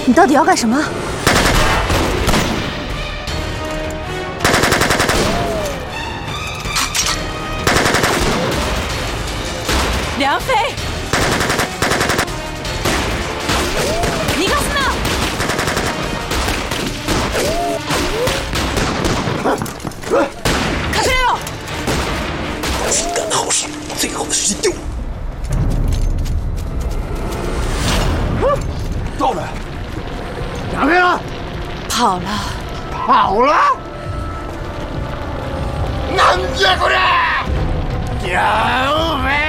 你到底要干什么？ 梁飞，尼克斯呢？卡西列罗， 子弹的好使，最后的时间就。到了，梁飞呢？ 跑了。 跑了？难接过来，梁飞。